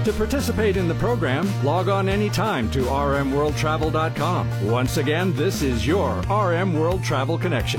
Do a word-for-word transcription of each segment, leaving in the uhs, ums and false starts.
To participate in the program, log on anytime to r m world travel dot com. Once again, this is your R M World Travel Connection.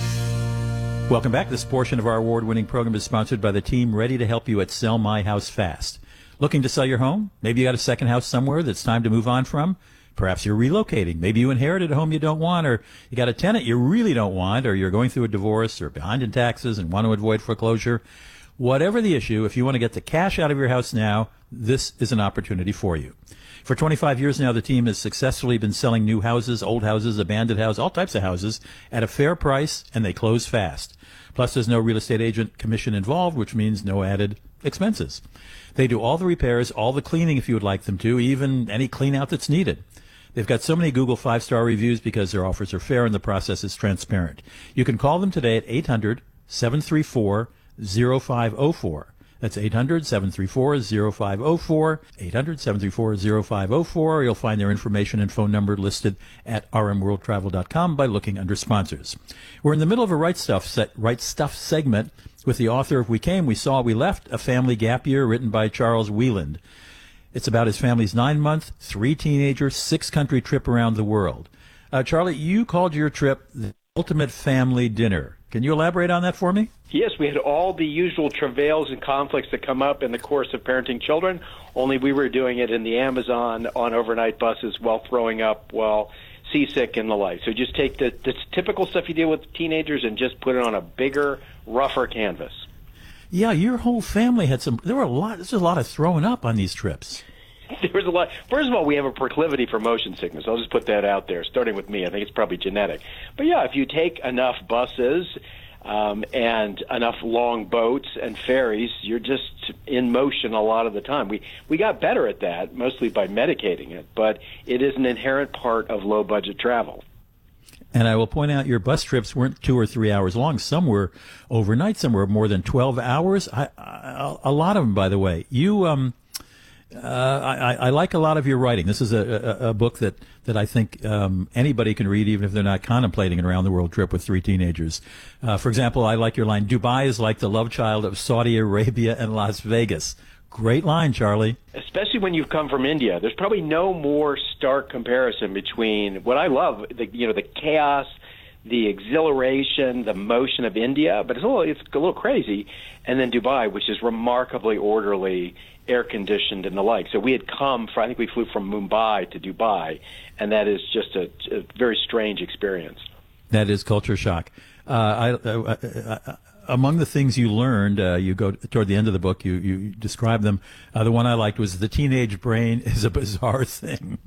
Welcome back. This portion of our award-winning program is sponsored by the team ready to help you at Sell My House Fast. Looking to sell your home? Maybe you got a second house somewhere that's time to move on from? Perhaps you're relocating. Maybe you inherited a home you don't want, or you got a tenant you really don't want, or you're going through a divorce or behind in taxes and want to avoid foreclosure. Whatever the issue, if you want to get the cash out of your house now, this is an opportunity for you. For twenty-five years now, the team has successfully been selling new houses, old houses, abandoned houses, all types of houses at a fair price, and they close fast. Plus, there's no real estate agent commission involved, which means no added expenses. They do all the repairs, all the cleaning if you would like them to, even any clean out that's needed. They've got so many Google five-star reviews because their offers are fair and the process is transparent. You can call them today at eight hundred, seven three four, zero five zero four. That's eight hundred, seven three four, zero five zero four, eight hundred, seven three four, zero five zero four. You'll find their information and phone number listed at r m world travel dot com by looking under sponsors. We're in the middle of a Right Stuff set, Right Stuff segment with the author of We Came, We Saw, We Left, A Family Gap Year, written by Charles Wieland. It's about his family's nine-month, three-teenager, six-country trip around the world. Uh, Charlie, you called your trip the ultimate family dinner. Can you elaborate on that for me? Yes, we had all the usual travails and conflicts that come up in the course of parenting children, only we were doing it in the Amazon on overnight buses while throwing up, while seasick and the like. So just take the, the typical stuff you deal with teenagers and just put it on a bigger, rougher canvas. Yeah, your whole family had some, there were a lot, there's a lot of throwing up on these trips. There was a lot. First of all, we have a proclivity for motion sickness. I'll just put that out there, starting with me. I think it's probably genetic. But yeah, if you take enough buses um, and enough long boats and ferries, you're just in motion a lot of the time. We we got better at that, mostly by medicating it, but it is an inherent part of low-budget travel. And I will point out your bus trips weren't two or three hours long. Some were overnight. Some were more than twelve hours. I, I, a lot of them, by the way. You, um, uh, I, I like a lot of your writing. This is a, a, a book that, that I think um, anybody can read, even if they're not contemplating an around-the-world trip with three teenagers. Uh, for example, I like your line, Dubai is like the love child of Saudi Arabia and Las Vegas. Great line, Charlie. Especially when you've come from India. There's probably no more stark comparison between what I love, the, you know, the chaos, the exhilaration, the motion of India, but it's a little, it's a little crazy, and then Dubai, which is remarkably orderly, air-conditioned, and the like. So we had come, from, I think we flew from Mumbai to Dubai, and that is just a, a very strange experience. That is culture shock. Uh, I, I, I, I Among the things you learned, uh, you go toward the end of the book, you, you describe them. Uh, the one I liked was the teenage brain is a bizarre thing.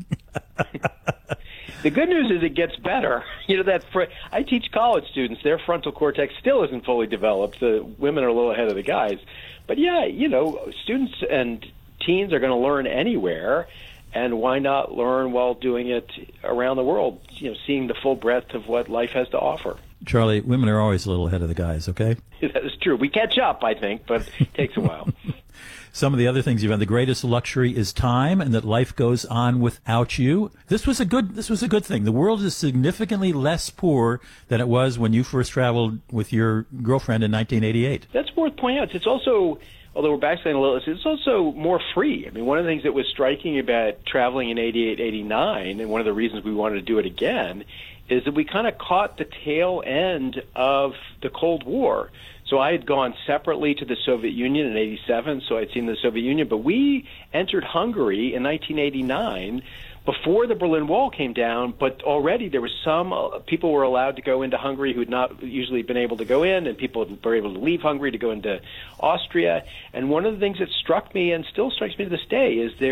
The good news is it gets better. You know, that fr- I teach college students, their frontal cortex still isn't fully developed. The women are a little ahead of the guys. But yeah, you know, students and teens are going to learn anywhere, and why not learn while doing it around the world, you know, seeing the full breadth of what life has to offer. Charlie, women are always a little ahead of the guys, okay? That is true. We catch up, I think, but it takes a while. Some of the other things you've had, the greatest luxury is time, and that life goes on without you. This was a good, this was a good thing. The world is significantly less poor than it was when you first traveled with your girlfriend in nineteen eighty-eight. That's worth pointing out. It's also, although we're backsliding a little, it's also more free. I mean, one of the things that was striking about traveling in eighty-eight, eighty-nine, and one of the reasons we wanted to do it again, is that we kind of caught the tail end of the Cold War. So I had gone separately to the Soviet Union in eighty-seven, so I'd seen the Soviet Union, but we entered Hungary in nineteen eighty-nine before the Berlin Wall came down, but already there was some uh, people were allowed to go into Hungary who had not usually been able to go in, and people were able to leave Hungary to go into Austria. And one of the things that struck me and still strikes me to this day is there